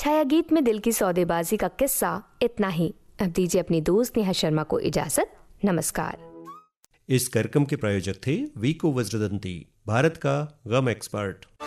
छाया गीत में दिल की सौदेबाजी का किस्सा इतना ही। अब दीजिए अपनी दोस्त नेहा शर्मा को इजाजत। नमस्कार। इस कार्यक्रम के प्रायोजक थे वीको वज्रदंती, भारत का गम एक्सपर्ट।